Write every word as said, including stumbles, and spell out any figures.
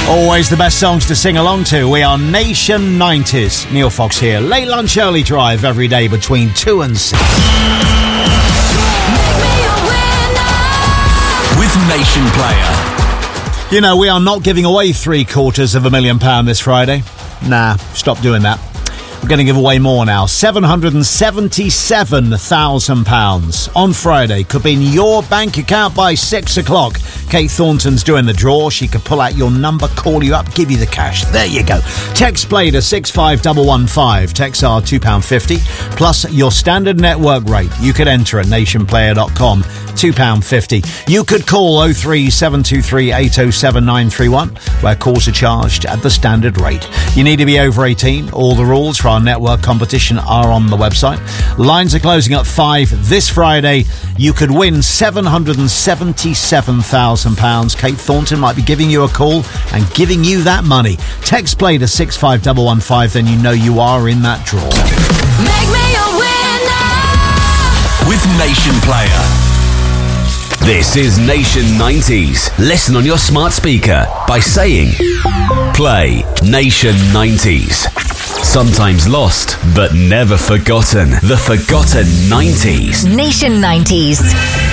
Always the best songs to sing along to. We are Nation nineties. Neil Fox here. Late lunch, early drive every day between two and six. With Nation Player. You know, we are not giving away three quarters of a million pound this Friday. Nah, stop doing that. We're going to give away more now. seven hundred seventy-seven thousand pounds on Friday. Could be in your bank account by six o'clock. Kate Thornton's doing the draw. She could pull out your number, call you up, give you the cash. There you go. Text play to six five one one five. Texts are two pounds fifty. Plus your standard network rate. You could enter at nation player dot com. two pounds fifty. You could call oh three seven two three eight oh seven nine three one, where calls are charged at the standard rate. You need to be over eighteen. All the rules for our network competition are on the website. Lines are closing at five this Friday. You could win seven hundred seventy-seven thousand pounds. Kate Thornton might be giving you a call and giving you that money. Text play to six five one one five, then you know you are in that draw. Make me a winner with Nation Player. This is Nation nineties. Listen on your smart speaker by saying play Nation nineties. Sometimes lost, but never forgotten. The forgotten nineties. Nation nineties.